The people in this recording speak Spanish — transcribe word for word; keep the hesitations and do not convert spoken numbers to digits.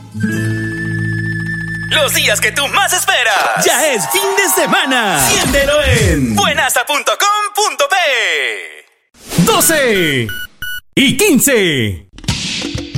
Los días que tú más esperas. Ya es fin de semana. Siéntelo en buenasta punto com punto pe. doce y quince.